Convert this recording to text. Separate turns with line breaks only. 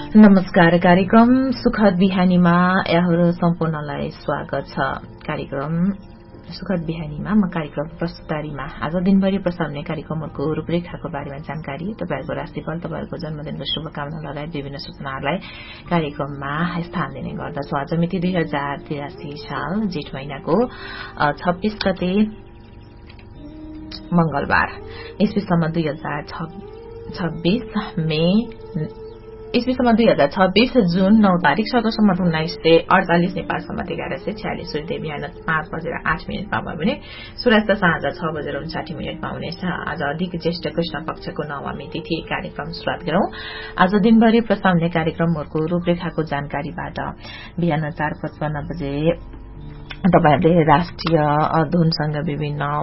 नमस्कार। कार्यक्रम सुखद बिहानीमा यहाँहरु सम्पूर्णलाई स्वागत छ। कार्यक्रम सुखद बिहानीमा म कार्यक्रम प्रस्तुतारीमा आज दिनभरि प्रसारण हुने कार्यक्रमहरूको रूपरेखाको बारेमा जानकारी, तपाईहरुको राशिफल, तपाईहरुको जन्मदिनको शुभकामना लगायत विभिन्न सूचनाहरूलाई कार्यक्रममा स्थान दिने गर्दछु। आज मिति 2083 साल जेठ महिनाको 26 गते मंगलबार, ईस्वीसम्म 2026 जुन 9 तारिक, सदसम्म 1948 नेपाल सम्मत 1146 सूर्य बिहान 5:08 भयो भने सूर्यास्त साँझ 6:59 हुनेछ। आज अधिक ज्येष्ठ कृष्ण पक्षको नवमी तिथि। कार्यक्रम सुरुवात गरौं। आज दिनभरि प्रसारण हुने कार्यक्रमहरूको रूपरेखाको जानकारीबाट। बिहान 4:55 बजे तपाईहरुले राष्ट्रिय धुनसँग विभिन्न